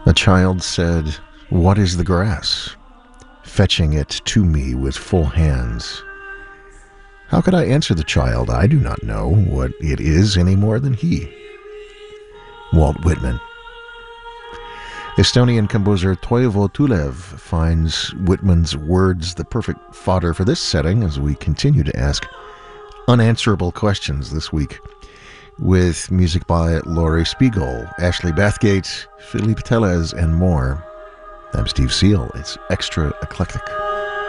A child said, "What is the grass?" fetching it to me with full hands. How could I answer the child? I do not know what it is any more than he. Walt Whitman. Estonian composer Toivo Tulev finds Whitman's words the perfect fodder for this setting as we continue to ask unanswerable questions this week, with music by Laurie Spiegel, Ashley Bathgate, Philippe Tellez, and more. I'm Steve Seal. It's Extra Eclectic.